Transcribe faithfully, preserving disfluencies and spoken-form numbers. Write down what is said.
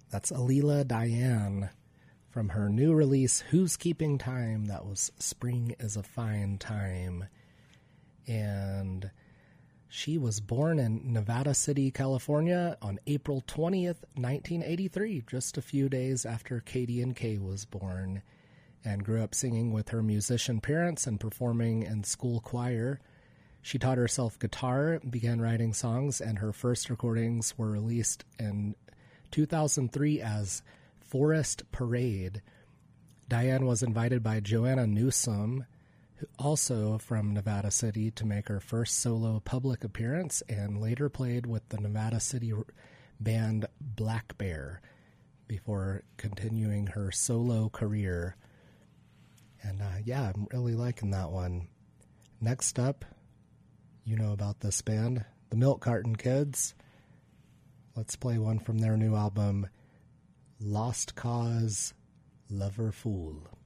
That's Alila Diane from her new release, Who's Keeping Time? That was Spring is a Fine Time. And she was born in Nevada City, California on April twentieth, nineteen eighty-three, just a few days after Katie and Kay was born, and grew up singing with her musician parents and performing in school choir. She taught herself guitar, began writing songs, and her first recordings were released in two thousand three as Forest Parade. Diane was invited by Joanna Newsom, also from Nevada City, to make her first solo public appearance, and later played with the Nevada City band Black Bear before continuing her solo career. And uh, yeah, I'm really liking that one. Next up, you know about this band, the Milk Carton Kids. Let's play one from their new album, Lost Cause, Lover Fool.